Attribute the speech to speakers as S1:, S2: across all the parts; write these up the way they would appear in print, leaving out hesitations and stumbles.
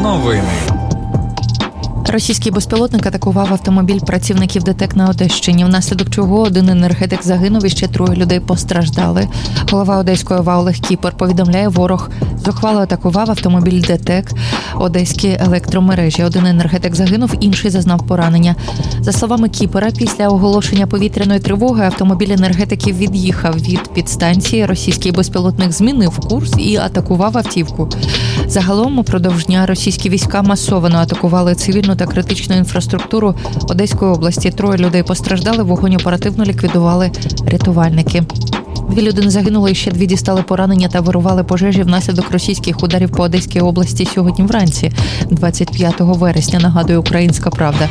S1: Новини.
S2: Російський безпілотник атакував автомобіль працівників ДТЕК на Одещині, внаслідок чого один енергетик загинув і ще 3 людей постраждали. Голова Одеської ОВА Олег Кіпер повідомляє, ворог зухвало атакував автомобіль ДТЕК Одеські електромережі. Один енергетик загинув, інший зазнав поранення. За словами Кіпера, після оголошення повітряної тривоги автомобіль енергетиків від'їхав від підстанції. Російський безпілотник змінив курс і атакував автівку. Загалом упродовж дня російські війська масово атакували цивільну та критичну інфраструктуру Одеської області. 3 людей постраждали, вогонь оперативно ліквідували рятувальники. 2 людини загинули, і ще 2 дістали поранення та вирували пожежі внаслідок російських ударів по Одеській області сьогодні вранці, 25 вересня, нагадує «Українська правда».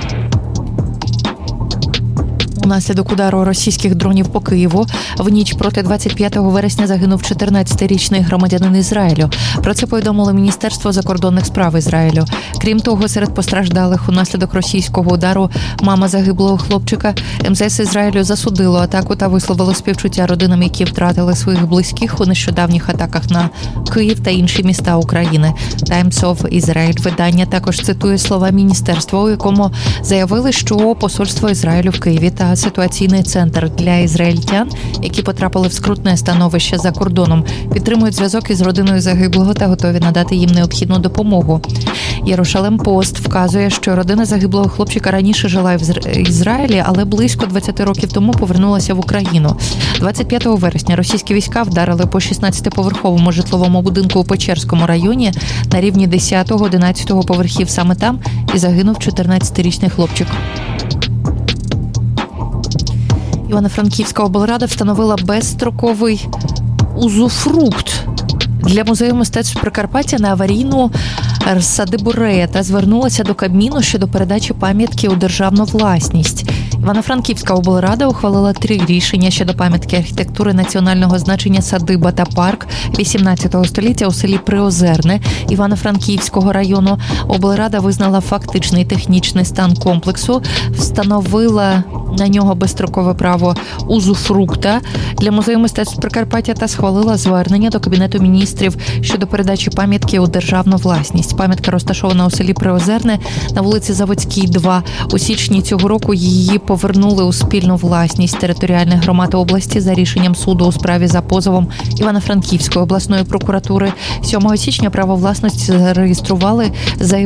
S2: Унаслідок удару російських дронів по Києву в ніч проти 25 вересня загинув 14-річний громадянин Ізраїлю. Про це повідомило Міністерство закордонних справ Ізраїлю. Крім того, серед постраждалих унаслідок російського удару мама загиблого хлопчика. МЗС Ізраїлю засудило атаку та висловило співчуття родинам, які втратили своїх близьких у нещодавніх атаках на Київ та інші міста України. Times of Israel видання також цитує слова міністерства, у якому заявили, що посольство Ізраїлю в Києві та ситуаційний центр для ізраїльтян, які потрапили в скрутне становище за кордоном, підтримують зв'язок із родиною загиблого та готові надати їм необхідну допомогу. Єрушалем Пост вказує, що родина загиблого хлопчика раніше жила в Ізраїлі, але близько 20 років тому повернулася в Україну. 25 вересня російські війська вдарили по 16-поверховому житловому будинку у Печерському районі на рівні 10-11 поверхів. Саме там і загинув 14-річний хлопчик. Івано-Франківська облрада встановила безстроковий узуфрукт для музею мистецтв Прикарпаття на аварійну садибу Рея та звернулася до Кабміну щодо передачі пам'ятки у державну власність. Івано-Франківська облрада ухвалила 3 рішення щодо пам'ятки архітектури національного значення садиба та парк 18 століття у селі Приозерне Івано-Франківського району. Облрада визнала фактичний технічний стан комплексу, встановила на нього безстрокове право узуфрукта для музею мистецтв Прикарпаття та схвалила звернення до Кабінету міністрів щодо передачі пам'ятки у державну власність. Пам'ятка розташована у селі Приозерне на вулиці Заводській, 2. У січні цього року її повернули у спільну власність територіальних громад області за рішенням суду у справі за позовом Івано-Франківської обласної прокуратури. 7 січня право власності зареєстрували за